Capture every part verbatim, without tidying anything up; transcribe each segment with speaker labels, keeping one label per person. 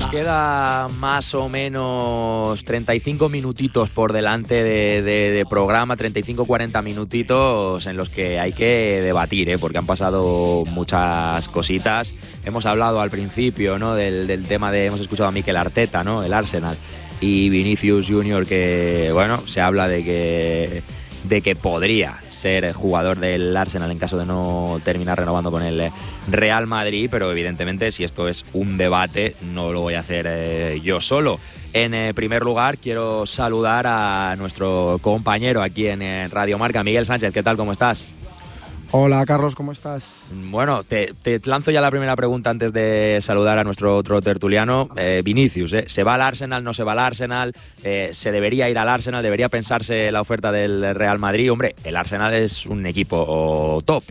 Speaker 1: queda más o menos treinta y cinco minutitos por delante de, de, de programa, treinta y cinco a cuarenta minutitos en los que hay que debatir, ¿eh? Porque han pasado muchas cositas. Hemos hablado al principio, ¿no? del, del tema de, hemos escuchado a Mikel Arteta, ¿no? El Arsenal, y Vinicius Junior, que, bueno, se habla de que, de que podría ser jugador del Arsenal en caso de no terminar renovando con el Real Madrid, pero evidentemente si esto es un debate no lo voy a hacer eh, yo solo. En eh, primer lugar quiero saludar a nuestro compañero aquí en eh, Radio Marca, Miguel Sánchez. ¿Qué tal? ¿Cómo estás?
Speaker 2: Hola Carlos, ¿cómo estás?
Speaker 1: Bueno, te, te lanzo ya la primera pregunta antes de saludar a nuestro otro tertuliano. eh, Vinicius, ¿eh? ¿se va al Arsenal, no se va al Arsenal? Eh, ¿Se debería ir al Arsenal? ¿Debería pensarse la oferta del Real Madrid? Hombre, el Arsenal es un equipo top.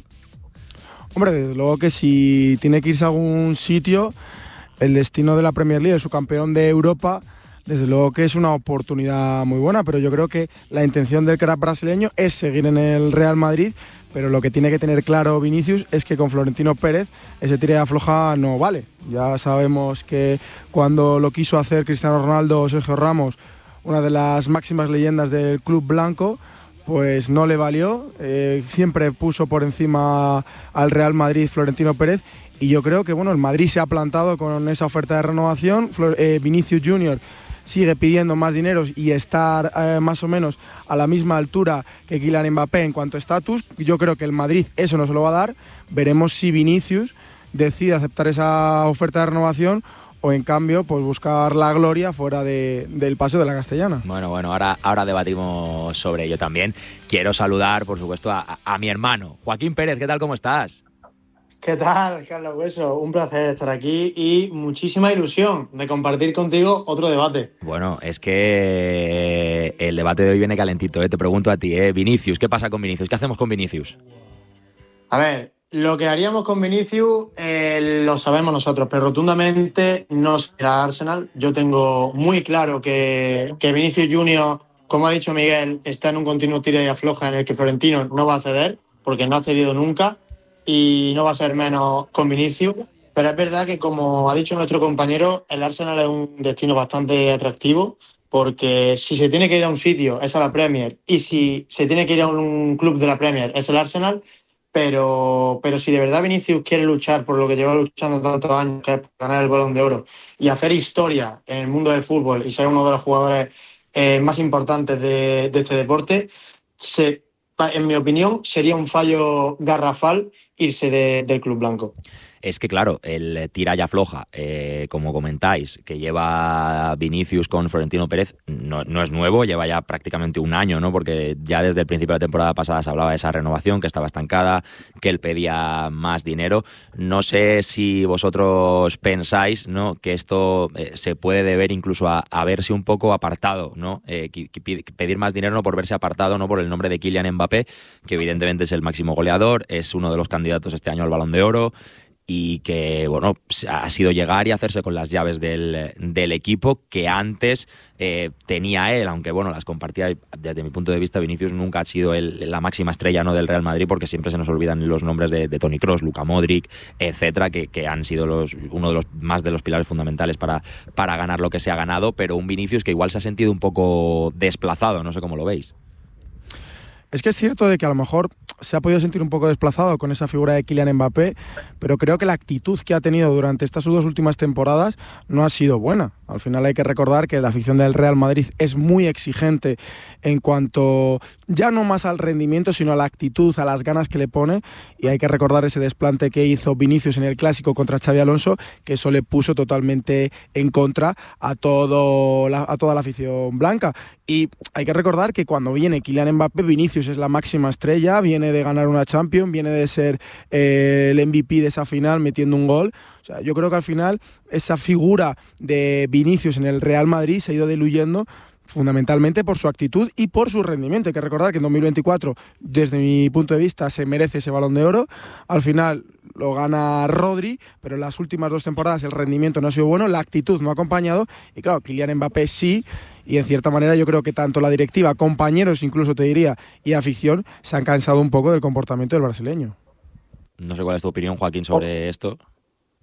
Speaker 2: Hombre, desde luego que si tiene que irse a algún sitio, el destino de la Premier League, su campeón de Europa, desde luego que es una oportunidad muy buena, pero yo creo que la intención del crack brasileño es seguir en el Real Madrid, pero lo que tiene que tener claro Vinicius es que con Florentino Pérez ese tira y afloja no vale. Ya sabemos que cuando lo quiso hacer Cristiano Ronaldo o Sergio Ramos, una de las máximas leyendas del club blanco, pues no le valió. Eh, siempre puso por encima al Real Madrid Florentino Pérez, y yo creo que bueno, el Madrid se ha plantado con esa oferta de renovación. Flor, eh, Vinicius Junior sigue pidiendo más dinero y estar eh, más o menos a la misma altura que Kylian Mbappé en cuanto a estatus. Yo creo que el Madrid eso no se lo va a dar. Veremos si Vinicius decide aceptar esa oferta de renovación o en cambio pues buscar la gloria fuera de, del Paseo de la Castellana.
Speaker 1: Bueno, bueno, ahora, ahora debatimos sobre ello también. Quiero saludar, por supuesto, a, a, a mi hermano, Joaquín Pérez. ¿Qué tal? ¿Cómo estás?
Speaker 3: ¿Qué tal, Carlos Hueso? Un placer estar aquí y muchísima ilusión de compartir contigo otro debate.
Speaker 1: Bueno, es que el debate de hoy viene calentito, ¿eh? Te pregunto a ti, ¿eh? Vinicius, ¿qué pasa con Vinicius? ¿Qué hacemos con Vinicius?
Speaker 3: A ver, lo que haríamos con Vinicius eh, lo sabemos nosotros, pero rotundamente no será Arsenal. Yo tengo muy claro que, que Vinicius Junior, como ha dicho Miguel, está en un continuo tira y afloja en el que Florentino no va a ceder, porque no ha cedido nunca. Y no va a ser menos con Vinicius, pero es verdad que, como ha dicho nuestro compañero, el Arsenal es un destino bastante atractivo, porque si se tiene que ir a un sitio es a la Premier, y si se tiene que ir a un club de la Premier es el Arsenal, pero, pero si de verdad Vinicius quiere luchar por lo que lleva luchando tantos años, que es ganar el Balón de Oro y hacer historia en el mundo del fútbol y ser uno de los jugadores eh, más importantes de, de este deporte, se en mi opinión, sería un fallo garrafal irse de, del club blanco.
Speaker 1: Es que claro, el tira y afloja, eh, como comentáis, que lleva Vinicius con Florentino Pérez, no, no es nuevo, lleva ya prácticamente un año, ¿no? Porque ya desde el principio de la temporada pasada se hablaba de esa renovación, que estaba estancada, que él pedía más dinero. No sé si vosotros pensáis, ¿no?, que esto eh, se puede deber incluso a, a verse un poco apartado, ¿no? Eh, que, que pedir más dinero no por verse apartado, no por el nombre de Kylian Mbappé, que evidentemente es el máximo goleador, es uno de los candidatos este año al Balón de Oro, y que, bueno, ha sido llegar y hacerse con las llaves del, del equipo que antes eh, tenía él, aunque, bueno, las compartía. Desde mi punto de vista, Vinicius nunca ha sido el, la máxima estrella, ¿no?, del Real Madrid, porque siempre se nos olvidan los nombres de, de Toni Kroos, Luka Modric, etcétera, que, que han sido los, uno de los más de los pilares fundamentales para, para ganar lo que se ha ganado, pero un Vinicius que igual se ha sentido un poco desplazado, no sé cómo lo veis.
Speaker 2: Es que es cierto de que a lo mejor se ha podido sentir un poco desplazado con esa figura de Kylian Mbappé, pero creo que la actitud que ha tenido durante estas dos últimas temporadas no ha sido buena. Al final hay que recordar que la afición del Real Madrid es muy exigente en cuanto, ya no más al rendimiento, sino a la actitud, a las ganas que le pone, y hay que recordar ese desplante que hizo Vinicius en el Clásico contra Xabi Alonso, que eso le puso totalmente en contra a, todo la, a toda la afición blanca. Y hay que recordar que cuando viene Kylian Mbappé, Vinicius es la máxima estrella, viene de ganar una Champions, viene de ser eh, el M V P de esa final metiendo un gol. O sea, yo creo que al final esa figura de Vinicius en el Real Madrid se ha ido diluyendo fundamentalmente por su actitud y por su rendimiento. Hay que recordar que en dos mil veinticuatro, desde mi punto de vista, se merece ese Balón de Oro. Al final lo gana Rodri, pero en las últimas dos temporadas el rendimiento no ha sido bueno, la actitud no ha acompañado, y claro, Kylian Mbappé sí, y en cierta manera yo creo que tanto la directiva, compañeros incluso te diría, y afición, se han cansado un poco del comportamiento del brasileño.
Speaker 1: No sé cuál es tu opinión, Joaquín, sobre oh. esto.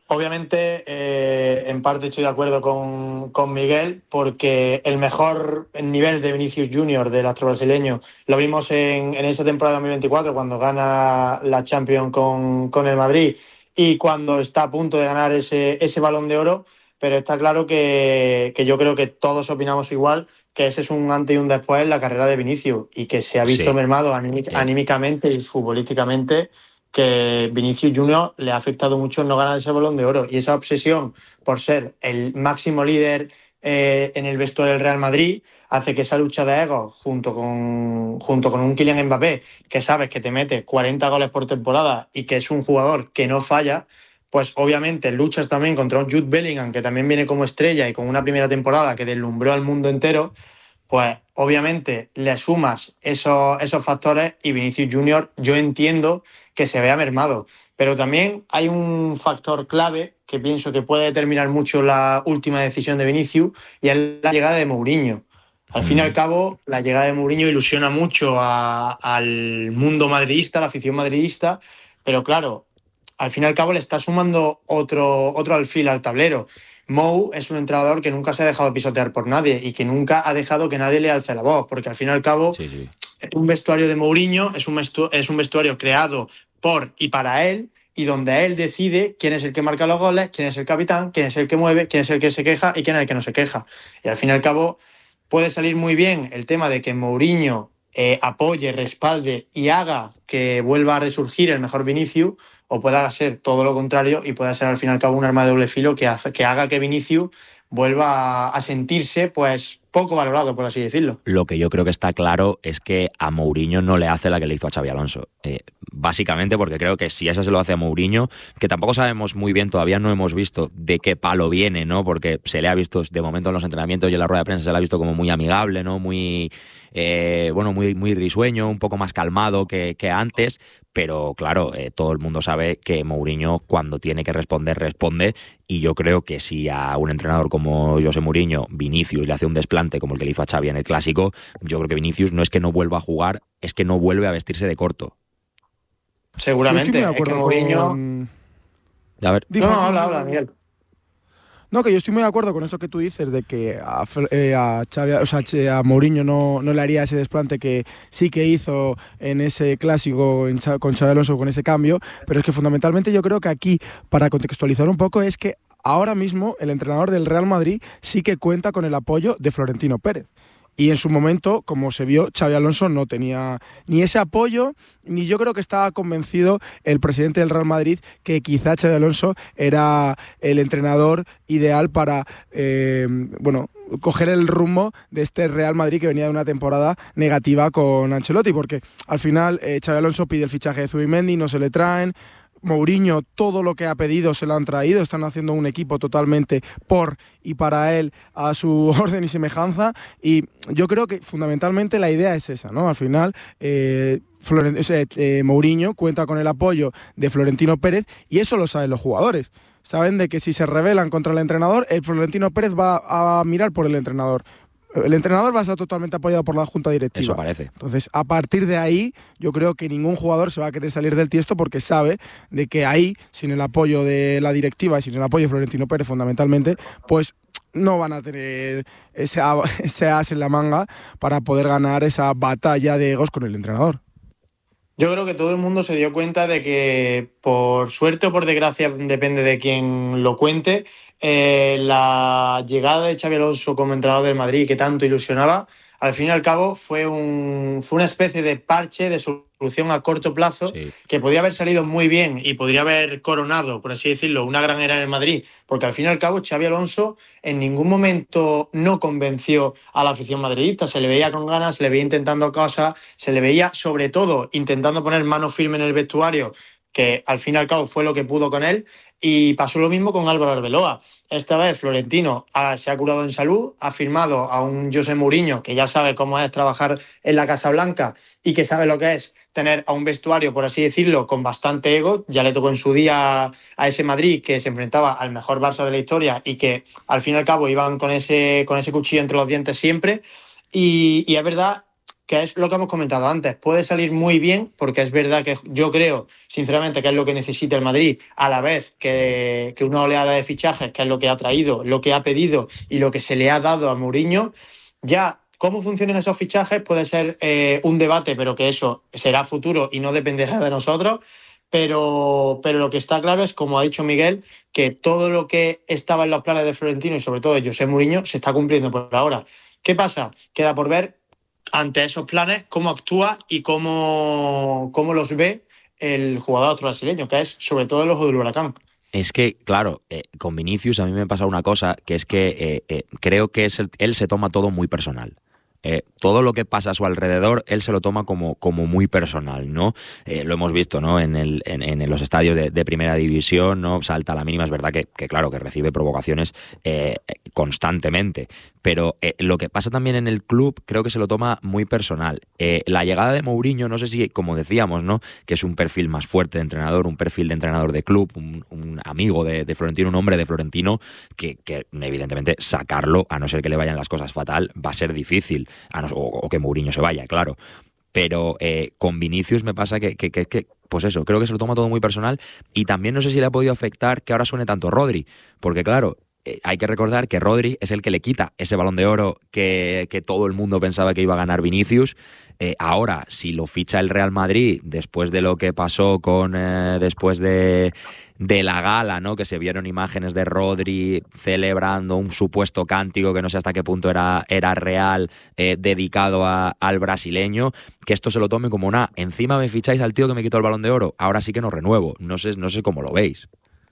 Speaker 3: Obviamente, eh, en parte estoy de acuerdo con, con Miguel, porque el mejor nivel de Vinicius Junior del astro brasileño lo vimos en, en esa temporada dos mil veinticuatro, cuando gana la Champions con, con el Madrid y cuando está a punto de ganar ese, ese Balón de Oro, pero está claro que, que yo creo que todos opinamos igual, que ese es un antes y un después en la carrera de Vinicius y que se ha visto
Speaker 1: Sí.
Speaker 3: mermado anímic-
Speaker 1: Sí.
Speaker 3: anímicamente y futbolísticamente, que Vinicius Junior le ha afectado mucho no ganar ese Balón de Oro, y esa obsesión por ser el máximo líder eh, en el vestuario del Real Madrid hace que esa lucha de egos junto con, junto con un Kylian Mbappé, que sabes que te mete cuarenta goles por temporada y que es un jugador que no falla, pues obviamente luchas también contra un Jude Bellingham, que también viene como estrella y con una primera temporada que deslumbró al mundo entero, pues obviamente le sumas esos, esos factores y Vinicius Junior yo entiendo que se vea mermado. Pero también hay un factor clave que pienso que puede determinar mucho la última decisión de Vinicius, y es la llegada de Mourinho. Al fin y al cabo, la llegada de Mourinho ilusiona mucho a, al mundo madridista, a la afición madridista, pero claro, al fin y al cabo le está sumando otro, otro alfil al tablero. Mou es un entrenador que nunca se ha dejado pisotear por nadie y que nunca ha dejado que nadie le alce la voz, porque al fin y al cabo
Speaker 1: Sí, sí.
Speaker 3: un vestuario de Mourinho es un, vestu- es un vestuario creado por y para él, y donde él decide quién es el que marca los goles, quién es el capitán, quién es el que mueve, quién es el que se queja y quién es el que no se queja. Y al fin y al cabo puede salir muy bien el tema de que Mourinho eh, apoye, respalde y haga que vuelva a resurgir el mejor Vinicius, o pueda ser todo lo contrario y pueda ser al fin y al cabo un arma de doble filo que, hace, que haga que Vinicius vuelva a, a sentirse pues poco valorado, por así decirlo.
Speaker 1: Lo que yo creo que está claro es que a Mourinho no le hace la que le hizo a Xabi Alonso. Eh, básicamente porque creo que si esa se lo hace a Mourinho, que tampoco sabemos muy bien, todavía no hemos visto de qué palo viene, ¿no? Porque se le ha visto de momento en los entrenamientos y en la rueda de prensa se le ha visto como muy amigable, ¿no? Muy, eh, bueno, muy, muy risueño, un poco más calmado que, que antes, pero claro, eh, todo el mundo sabe que Mourinho cuando tiene que responder, responde, y yo creo que si a un entrenador como José Mourinho, Vinicius, le hace un desplante como el que le hizo a Xavi en el Clásico, yo creo que Vinicius no es que no vuelva a jugar, es que no vuelve a vestirse de corto.
Speaker 3: Seguramente.
Speaker 2: Yo estoy muy de
Speaker 3: es que
Speaker 2: acuerdo
Speaker 3: Mourinho...
Speaker 2: con...
Speaker 1: A ver,
Speaker 2: Digo,
Speaker 3: No, no, habla, habla, Miguel.
Speaker 2: No, que yo estoy muy de acuerdo con eso que tú dices, de que a, eh, a, Xavi, o sea, a Mourinho no, no le haría ese desplante que sí que hizo en ese clásico en, con Xabi Alonso, con ese cambio, pero es que fundamentalmente yo creo que aquí, para contextualizar un poco, es que ahora mismo el entrenador del Real Madrid sí que cuenta con el apoyo de Florentino Pérez. Y en su momento, como se vio, Xabi Alonso no tenía ni ese apoyo, ni yo creo que estaba convencido el presidente del Real Madrid que quizá Xabi Alonso era el entrenador ideal para, eh, bueno, coger el rumbo de este Real Madrid que venía de una temporada negativa con Ancelotti, porque al final eh, Xabi Alonso pide el fichaje de Zubimendi, no se le traen. Mourinho, todo lo que ha pedido se lo han traído, están haciendo un equipo totalmente por y para él, a su orden y semejanza, y yo creo que fundamentalmente la idea es esa, ¿no? Al final, eh, Florent- eh, Mourinho cuenta con el apoyo de Florentino Pérez, y eso lo saben los jugadores. Saben de que si se rebelan contra el entrenador, el Florentino Pérez va a mirar por el entrenador. El entrenador va a estar totalmente apoyado por la junta directiva.
Speaker 1: eso parece.
Speaker 2: Entonces, a partir de ahí, yo creo que ningún jugador se va a querer salir del tiesto, porque sabe de que ahí, sin el apoyo de la directiva y sin el apoyo de Florentino Pérez fundamentalmente, pues no van a tener ese, ese as en la manga para poder ganar esa batalla de egos con el entrenador.
Speaker 3: Yo creo que todo el mundo se dio cuenta de que, por suerte o por desgracia, depende de quién lo cuente, eh, la llegada de Xabi Alonso como entrenador del Madrid, que tanto ilusionaba, al fin y al cabo fue, un, fue una especie de parche, de solución a corto plazo,
Speaker 1: Sí.
Speaker 3: que podría haber salido muy bien y podría haber coronado, por así decirlo, una gran era en el Madrid, porque al fin y al cabo Xabi Alonso en ningún momento no convenció a la afición madridista, se le veía con ganas, se le veía intentando cosas, se le veía sobre todo intentando poner mano firme en el vestuario, que al fin y al cabo fue lo que pudo con él, y pasó lo mismo con Álvaro Arbeloa. Esta vez Florentino ha, se ha curado en salud, ha firmado a un José Mourinho que ya sabe cómo es trabajar en la Casa Blanca y que sabe lo que es tener a un vestuario, por así decirlo, con bastante ego. Ya le tocó en su día a ese Madrid que se enfrentaba al mejor Barça de la historia y que al fin y al cabo iban con ese, con ese cuchillo entre los dientes siempre. Y, y es verdad que es lo que hemos comentado antes. Puede salir muy bien, porque es verdad que yo creo, sinceramente, que es lo que necesita el Madrid, a la vez que, que una oleada de fichajes, que es lo que ha traído, lo que ha pedido y lo que se le ha dado a Mourinho. Ya, cómo funcionan esos fichajes puede ser eh, un debate, pero que eso será futuro y no dependerá de nosotros. Pero, pero lo que está claro es, como ha dicho Miguel, que todo lo que estaba en los planes de Florentino y sobre todo de José Mourinho se está cumpliendo por ahora. ¿Qué pasa? Queda por ver ante esos planes cómo actúa y cómo, cómo los ve el jugador brasileño, que es sobre todo el ojo del huracán.
Speaker 1: Es que, claro, eh, con Vinicius a mí me pasa una cosa, que es que eh, eh, creo que es el, él se toma todo muy personal. Eh, todo lo que pasa a su alrededor, él se lo toma como, como muy personal, ¿no? Eh, lo hemos visto, ¿no? En, el, en, en los estadios de, de primera división, ¿no? Salta a la mínima, es verdad que, que claro, que recibe provocaciones eh, constantemente, pero eh, lo que pasa también en el club creo que se lo toma muy personal. Eh, la llegada de Mourinho, no sé si, como decíamos, ¿no? Que es un perfil más fuerte de entrenador, un perfil de entrenador de club, un, un amigo de, de Florentino, un hombre de Florentino, que, que evidentemente sacarlo, a no ser que le vayan las cosas fatal, va a ser difícil. A no, o, o que Mourinho se vaya, claro. Pero eh, con Vinicius me pasa que, que, que, que, pues eso, creo que se lo toma todo muy personal y también no sé si le ha podido afectar que ahora suene tanto Rodri, porque claro, eh, hay que recordar que Rodri es el que le quita ese Balón de Oro que, que todo el mundo pensaba que iba a ganar Vinicius. Eh, ahora, si lo ficha el Real Madrid, después de lo que pasó con eh, después de, de la gala, ¿no? Que se vieron imágenes de Rodri celebrando un supuesto cántico que no sé hasta qué punto era, era real, eh, dedicado a, al brasileño, que esto se lo tome como una, encima me ficháis al tío que me quitó el Balón de Oro, ahora sí que no renuevo. No sé, no sé cómo lo veis.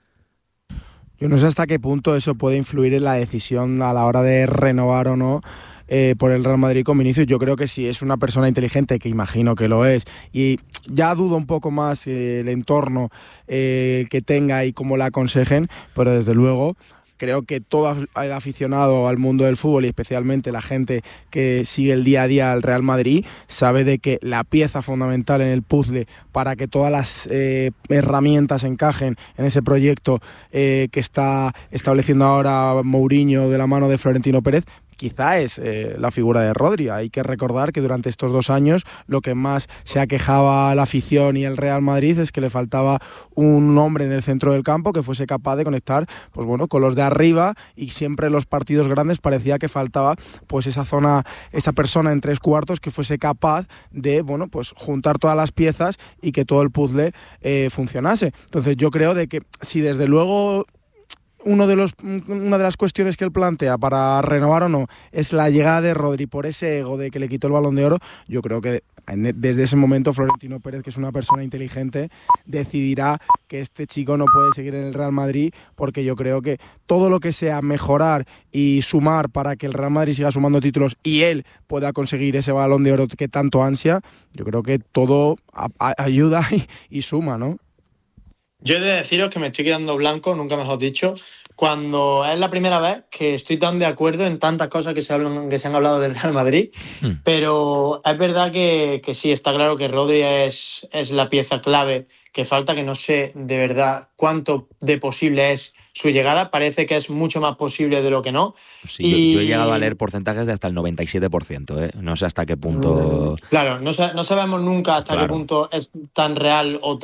Speaker 2: Yo no sé hasta qué punto eso puede influir en la decisión a la hora de renovar o no eh, por el Real Madrid con Vinicius. Yo creo que si es una persona inteligente, que imagino que lo es, y ya dudo un poco más eh, el entorno eh, que tenga y cómo la aconsejen, pero desde luego creo que todo el aficionado al mundo del fútbol y especialmente la gente que sigue el día a día al Real Madrid sabe de que la pieza fundamental en el puzzle para que todas las eh, herramientas encajen en ese proyecto eh, que está estableciendo ahora Mourinho de la mano de Florentino Pérez, quizá es eh, la figura de Rodri. Hay que recordar que durante estos dos años lo que más se aquejaba a la afición y el Real Madrid es que le faltaba un hombre en el centro del campo que fuese capaz de conectar, pues bueno, con los de arriba, y siempre en los partidos grandes parecía que faltaba pues esa zona, esa persona en tres cuartos que fuese capaz de, bueno, pues juntar todas las piezas y que todo el puzzle eh, funcionase. Entonces yo creo de que si desde luego Uno de los, una de las cuestiones que él plantea para renovar o no es la llegada de Rodri por ese ego de que le quitó el Balón de Oro, yo creo que desde ese momento Florentino Pérez, que es una persona inteligente, decidirá que este chico no puede seguir en el Real Madrid, porque yo creo que todo lo que sea mejorar y sumar para que el Real Madrid siga sumando títulos y él pueda conseguir ese Balón de Oro que tanto ansia, yo creo que todo a, a, ayuda y, y suma, ¿no?
Speaker 3: Yo he de deciros que me estoy quedando blanco, nunca mejor dicho, cuando es la primera vez que estoy tan de acuerdo en tantas cosas que se, hablan, que se han hablado del Real Madrid, mm. pero es verdad que, que sí, está claro que Rodri es, es la pieza clave que falta, que no sé de verdad cuánto de posible es su llegada, parece que es mucho más posible de lo que no.
Speaker 1: Sí, y... yo, yo he llegado a leer porcentajes de hasta el noventa y siete por ciento, ¿eh? No sé hasta qué punto...
Speaker 3: Claro, no, no sabemos nunca hasta claro. qué punto es tan real o